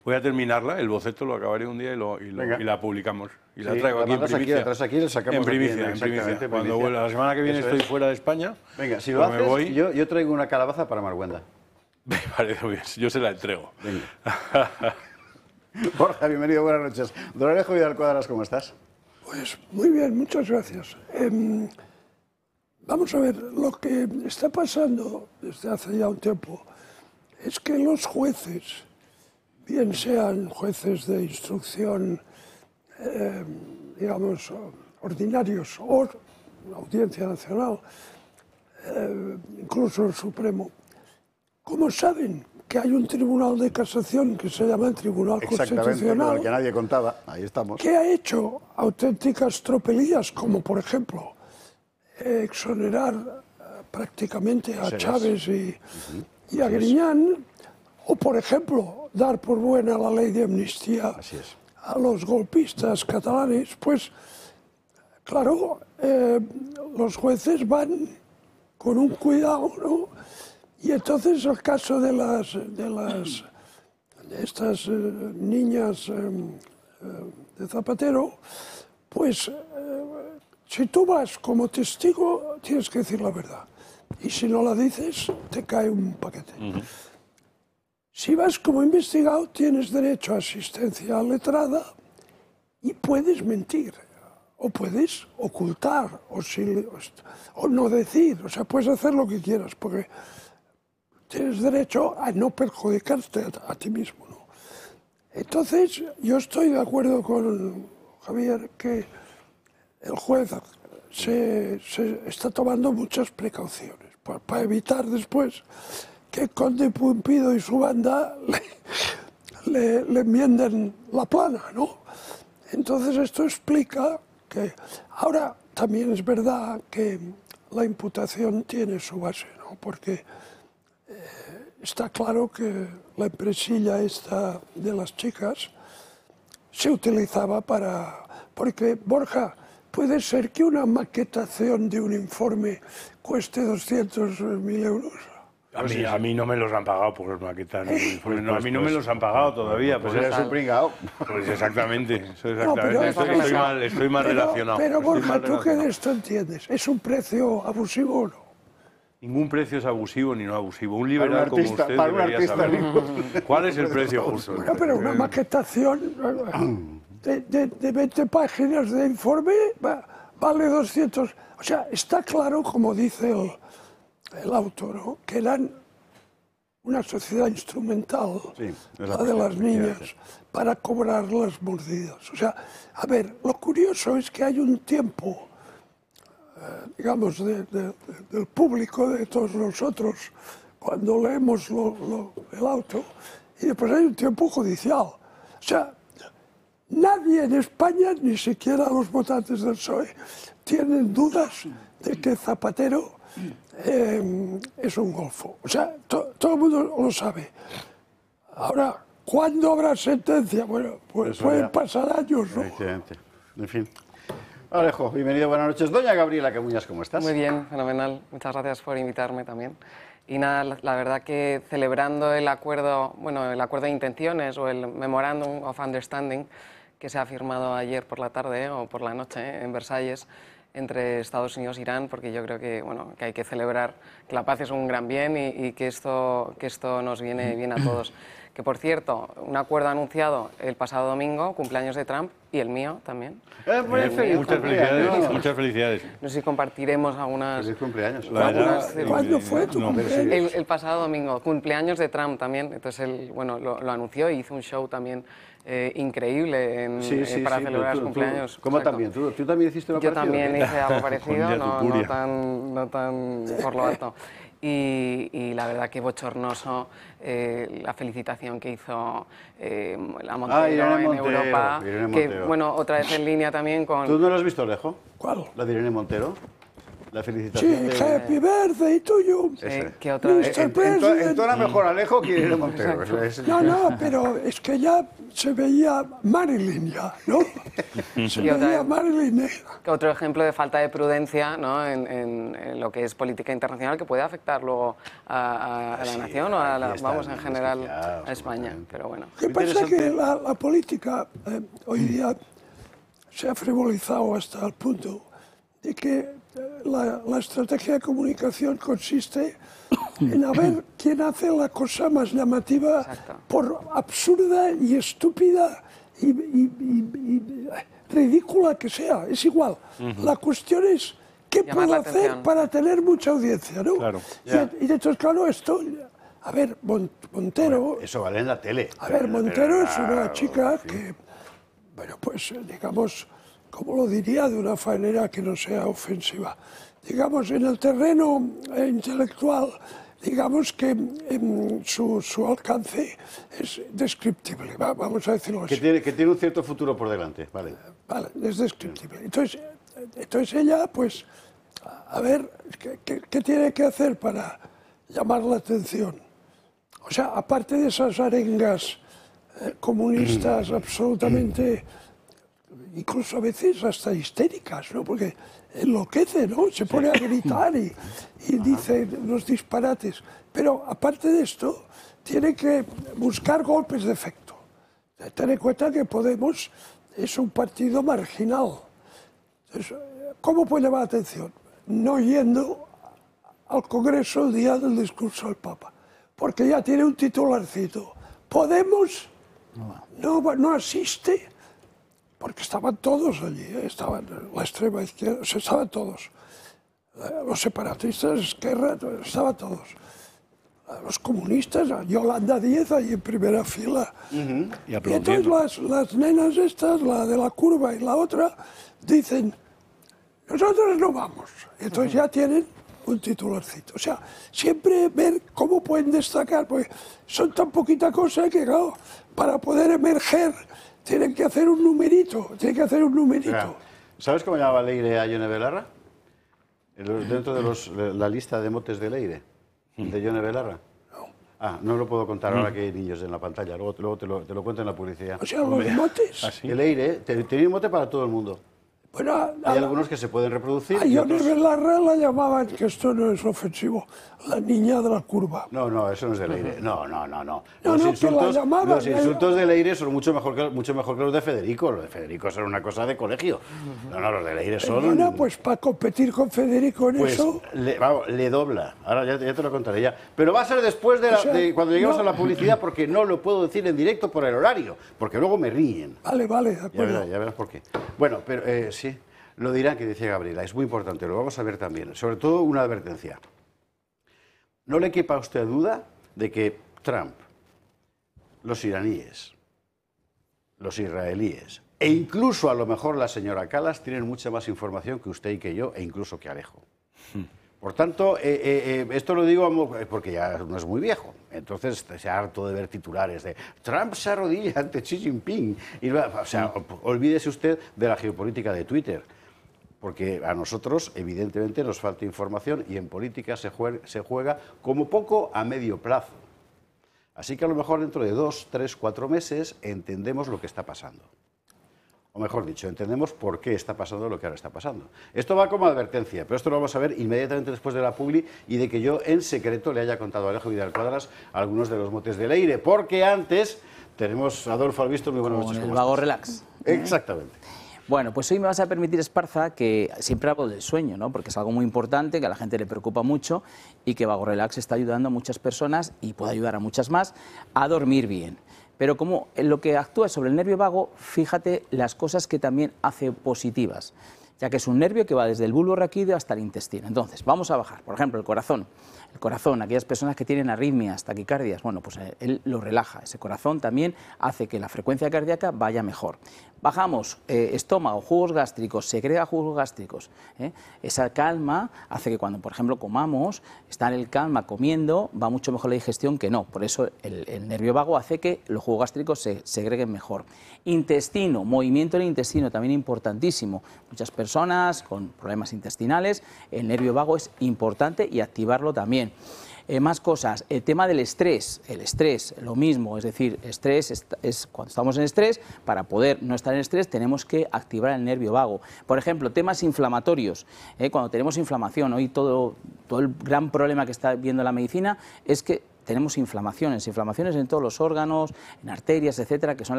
Voy a terminarla, el boceto lo acabaré un día y la publicamos. Y la Sí, traigo aquí en primicia. la traes aquí y la sacamos en primicia, aquí, en primicia. exactamente, Cuando vuelva, la semana que viene Eso estoy es. fuera de España. Venga, si lo pues haces, me voy. yo traigo una calabaza para Marguenda. Me parece muy bien, yo se la entrego. Venga. Borja, bienvenido, buenas noches. Don Alejo Vidal-Cuadras, ¿cómo estás? Pues muy bien, muchas gracias. Vamos a ver, lo que está pasando desde hace ya un tiempo es que los jueces, bien sean jueces de instrucción, digamos, ordinarios o la Audiencia Nacional, incluso el Supremo, como saben que hay un tribunal de casación que se llama el Tribunal Constitucional, el que nadie contaba, ahí estamos. que ha hecho auténticas tropelías, como por ejemplo exonerar prácticamente a Chávez y a Griñán, o por ejemplo dar por buena la ley de amnistía a los golpistas catalanes, pues claro, los jueces van con un cuidado, ¿no? Y entonces el caso de estas niñas de Zapatero, pues si tú vas como testigo tienes que decir la verdad. Y si no la dices, te cae un paquete. Si vas como investigado, tienes derecho a asistencia letrada y puedes mentir. O puedes ocultar, o no decir. O sea, puedes hacer lo que quieras, porque tienes derecho a no perjudicarte a ti mismo, ¿no? Entonces, yo estoy de acuerdo con Javier que el juez se está tomando muchas precauciones para evitar después que Conde Pumpido y su banda le enmienden la plana, ¿no? Entonces esto explica que ahora también es verdad que la imputación tiene su base, ¿no? Porque está claro que la empresilla esta de las chicas se utilizaba porque, Borja, puede ser que una maquetación de un informe cueste 200.000 euros. A mí no me los han pagado por los maquetas. A mí no me los han pagado todavía. Pues eres un pringao. Pues exactamente, No, pero estoy mal relacionado. Pero Borja, ¿tú qué de esto entiendes? ¿Es un precio abusivo o no? Ningún precio es abusivo ni no abusivo. Un liberal como usted debería saberlo. ¿Cuál es el precio justo? Bueno, pero una maquetación de 20 páginas de informe vale 200. O sea, está claro, como dice el autor, ¿no? Que eran una sociedad instrumental, la de las niñas, para cobrar las mordidas. O sea, a ver, lo curioso es que hay un tiempo, digamos, del público, de todos nosotros, cuando leemos el auto, y después hay un tiempo judicial. O sea, nadie en España, ni siquiera los votantes del PSOE, tienen dudas de que Zapatero es un golfo. O sea, todo el mundo lo sabe. Ahora, ¿cuándo habrá sentencia? Bueno, pues pueden pasar años, ¿no? Excelente. En fin. Alejo, bienvenido, buenas noches. Doña Gabriela Camuñas, ¿cómo estás? Muy bien, fenomenal. Muchas gracias por invitarme también. Y nada, la verdad que celebrando el acuerdo, bueno, el acuerdo de intenciones o el Memorandum of Understanding que se ha firmado ayer por la tarde o por la noche en Versalles entre Estados Unidos e Irán, porque yo creo que, bueno, que hay que celebrar que la paz es un gran bien y que esto nos viene bien a todos. Que, por cierto, un acuerdo anunciado el pasado domingo, cumpleaños de Trump, y el mío también. Muchas felicidades. No sé si compartiremos algunas... Feliz cumpleaños. ¿Cuándo fue tu cumpleaños? El pasado domingo, cumpleaños de Trump también. Entonces él, bueno, lo anunció y hizo un show también increíble para celebrar los cumpleaños. ¿Cómo Exacto. también? ¿Tú también hiciste algo Yo parecido? también hice algo parecido, no tan por lo alto. Y la verdad que bochornoso la felicitación que hizo la Montero en Europa, que bueno, otra vez en línea también con... ¿Tú no lo has visto, Alejo? ¿Cuál? ¿La de Irene Montero? La felicitación. Sí, happy birthday tuyo. ¿Qué otra vez? Entona mejor Alejo que Irene Montero. No, pero es que ya se veía Marilyn ya, ¿no? Se veía Marilyn. Otro ejemplo de falta de prudencia, ¿no? en lo que es política internacional que puede afectar luego a la nación o a vamos, en general a España. Pero bueno. Lo que pasa es que la política hoy día se ha frivolizado hasta el punto de que la estrategia de comunicación consiste en a ver quién hace la cosa más llamativa, por absurda y estúpida y ridícula que sea. Es igual. La cuestión es qué puedo hacer para tener mucha audiencia, ¿no? Claro. Y entonces, claro, esto... A ver, Montero... Eso vale en la tele. A ver, Montero es una chica que, bueno, pues digamos, ¿cómo lo diría de una manera que no sea ofensiva? Digamos, en el terreno intelectual, digamos que su alcance es descriptible, vamos a decirlo así. Que tiene un cierto futuro por delante, vale. Vale, es descriptible. Entonces ella, pues, a ver, ¿qué tiene que hacer para llamar la atención? O sea, aparte de esas arengas comunistas absolutamente, incluso a veces hasta histéricas, ¿no? Porque enloquece, ¿no? Se pone a gritar y dice los disparates. Pero aparte de esto, tiene que buscar golpes de efecto. Ten en cuenta que Podemos es un partido marginal. Entonces, ¿cómo puede llamar la atención? No yendo al Congreso el día del discurso del Papa, porque ya tiene un titularcito. Podemos no asiste, porque estaban todos allí, estaban la extrema izquierda, o sea, estaban todos. Los separatistas, Esquerra, estaban todos. Los comunistas, Yolanda Díez ahí en primera fila. Y entonces las nenas estas, la de la curva y la otra, dicen, nosotros no vamos. Entonces ya tienen un titularcito. O sea, siempre ver cómo pueden destacar, porque son tan poquita cosa que, claro, para poder emerger tienen que hacer un numerito, Claro. ¿Sabes cómo llamaba Leire a Yone Belarra? Dentro de la lista de motes de Leire, de Yone Belarra. No lo puedo contar ahora que hay niños en la pantalla, luego te lo cuento en la publicidad. O sea, los motes. El Leire tenía un mote para todo el mundo. Bueno, hay algunos que se pueden reproducir. A Yone Belarra la llamaban, que esto no es ofensivo, la niña de la curva. No, eso no es de Leire. No. Los insultos de Leire son mucho mejor que los de Federico. Los de Federico son una cosa de colegio. No, los de Leire son... Bueno, pues para competir con Federico en eso... Le dobla. Ahora ya te lo contaré ya. Pero va a ser después de cuando lleguemos a la publicidad, porque no lo puedo decir en directo por el horario, porque luego me ríen. Vale, de acuerdo. Ya verás por qué. Bueno, pero sí, lo dirán que decía Gabriela, es muy importante, lo vamos a ver también. Sobre todo una advertencia. No le quepa a usted duda de que Trump, los iraníes, los israelíes e incluso a lo mejor la señora Kallas tienen mucha más información que usted y que yo e incluso que Alejo. Por tanto, esto lo digo porque ya no es muy viejo. Entonces se ha harto de ver titulares de Trump se arrodilla ante Xi Jinping. O sea, olvídese usted de la geopolítica de Twitter. Porque a nosotros, evidentemente, nos falta información y en política se juega como poco a medio plazo. Así que a lo mejor dentro de 2, 3, 4 meses entendemos lo que está pasando. O mejor dicho, entendemos por qué está pasando lo que ahora está pasando. Esto va como advertencia, pero esto lo vamos a ver inmediatamente después de la publi y de que yo en secreto le haya contado a Alejo Vidal Cuadras algunos de los motes de Leire, porque antes tenemos a Adolfo Albisto, muy buenas noches. Con el vago relax. Exactamente. Bueno, pues hoy me vas a permitir, Esparza, que siempre hablo del sueño, ¿no? Porque es algo muy importante, que a la gente le preocupa mucho y que Vago Relax está ayudando a muchas personas y puede ayudar a muchas más a dormir bien. Pero como en lo que actúa sobre el nervio vago, fíjate las cosas que también hace positivas, ya que es un nervio que va desde el bulbo raquídeo hasta el intestino. Entonces, vamos a bajar. Por ejemplo, el corazón. El corazón, aquellas personas que tienen arritmias, taquicardias, bueno, pues él lo relaja. Ese corazón también hace que la frecuencia cardíaca vaya mejor. Bajamos, estómago, jugos gástricos, segrega jugos gástricos. Esa calma hace que cuando, por ejemplo, comamos, está en el calma comiendo, va mucho mejor la digestión que no. Por eso el nervio vago hace que los jugos gástricos se segreguen mejor. Intestino, movimiento del intestino, también importantísimo. Muchas personas con problemas intestinales, el nervio vago es importante y activarlo también. Más cosas, el tema del estrés, lo mismo, es decir, estrés es cuando estamos en estrés, para poder no estar en estrés tenemos que activar el nervio vago. Por ejemplo, temas inflamatorios, cuando tenemos inflamación, hoy todo el gran problema que está viendo la medicina es que tenemos inflamaciones en todos los órganos, en arterias, etcétera, que son